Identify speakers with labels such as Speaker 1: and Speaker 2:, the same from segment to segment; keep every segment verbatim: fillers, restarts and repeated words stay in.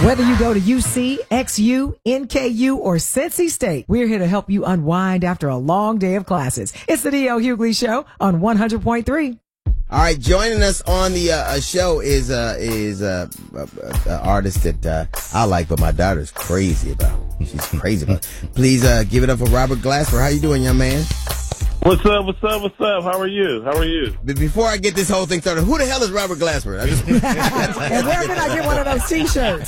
Speaker 1: Whether you go to U C, X U, N K U, or Cincy State, we're here to help you unwind after a long day of classes. It's the D L Hughley Show on one hundred point three.
Speaker 2: All right, joining us on the uh, show is uh, is uh, an artist that uh, I like, but my daughter's crazy about. She's crazy about. Please uh, give it up for Robert Glasper. How you doing, young man?
Speaker 3: What's up, what's up, what's up? How are you? How are you?
Speaker 2: But before I get this whole thing started, who the hell is Robert Glasper? I just...
Speaker 1: And where can I get one of those T-shirts?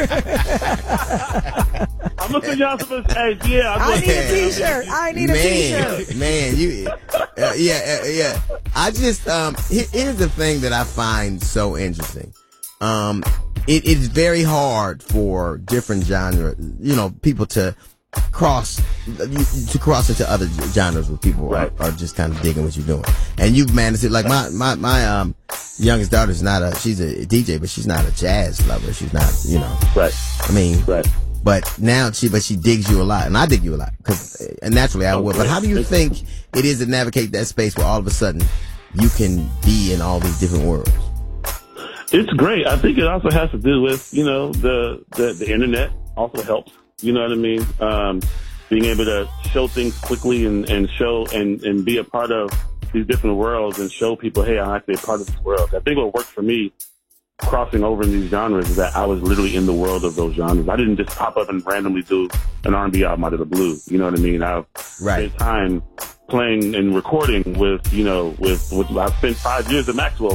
Speaker 3: I'm looking y'all for this. Hey, yeah.
Speaker 1: I need a T-shirt. I need a
Speaker 2: man,
Speaker 1: T-shirt.
Speaker 2: Man, you, uh, yeah, uh, yeah. I just, um, here, here's the thing that I find so interesting. Um, it, it's very hard for different genres, you know, people to cross to cross into other genres where people
Speaker 3: right.
Speaker 2: are, are just kind of digging what you're doing, and you've managed it. Like my my my um youngest daughter's not a she's a D J, but she's not a jazz lover. She's not, you know.
Speaker 3: Right.
Speaker 2: I mean.
Speaker 3: Right.
Speaker 2: But now she but she digs you a lot, and I dig you a lot because and naturally I
Speaker 3: oh,
Speaker 2: would.
Speaker 3: Great.
Speaker 2: But how do you think it is to navigate that space where all of a sudden you can be in all these different worlds?
Speaker 3: It's great. I think it also has to do with, you know, the the, the internet also helps. You know what I mean? Um, being able to show things quickly and, and show and, and be a part of these different worlds and show people, hey, I'm actually a part of this world. I think what worked for me crossing over in these genres is that I was literally in the world of those genres. I didn't just pop up and randomly do an R and B album out of the blue. You know what I mean? I've
Speaker 2: right.
Speaker 3: spent time playing and recording with, you know, with, with I've spent five years at Maxwell